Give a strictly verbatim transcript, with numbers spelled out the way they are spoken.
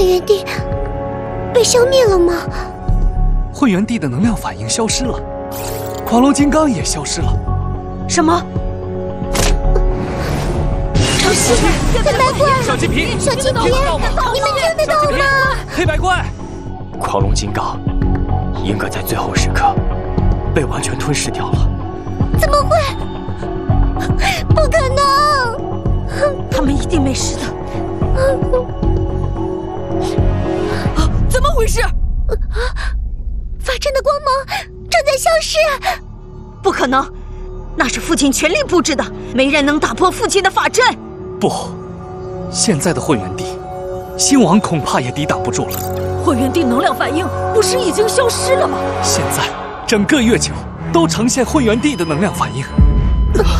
混元帝被消灭了吗？ 混元帝的能量反应消失了，狂龙金刚也消失了。 什么？ 潮汐，黑白怪， 小金瓶， 小金瓶，你们听得到吗？ 黑白怪， 狂龙金刚应该在最后时刻被完全吞噬掉了。 怎么会？不可能！ 他们一定没事的。啊，怎么回事？ 法阵的光芒正在消失。 不可能，那是父亲全力布置的，没人能打破父亲的法阵。 不，现在的混元帝，星王恐怕也抵挡不住了。 混元帝能量反应不是已经消失了吗？ 现在整个月球都呈现混元帝的能量反应。